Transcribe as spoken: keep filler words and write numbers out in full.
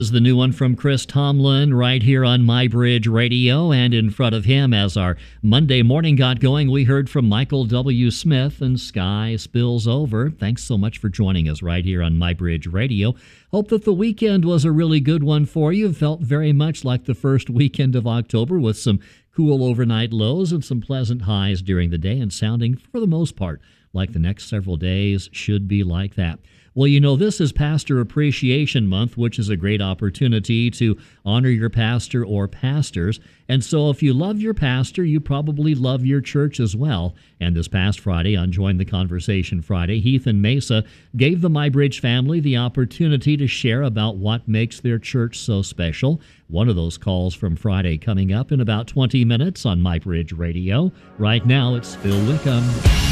Is the new one from Chris Tomlin right here on My Bridge Radio, and in front of him as our Monday morning got going, we heard from Michael W. Smith and Sky Spills Over. Thanks so much for joining us right here on My Bridge Radio. Hope that the weekend was a really good one for you. Felt very much like the first weekend of October with some cool overnight lows and some pleasant highs during the day, and sounding for the most part like the next several days should be like that. Well, you know, this is Pastor Appreciation Month, which is a great opportunity to honor your pastor or pastors. And so if you love your pastor, you probably love your church as well. And this past Friday on Join the Conversation Friday, Heath and Mesa gave the MyBridge family the opportunity to share about what makes their church so special. One of those calls from Friday coming up in about twenty minutes on MyBridge Radio. Right now, it's Phil Wickham.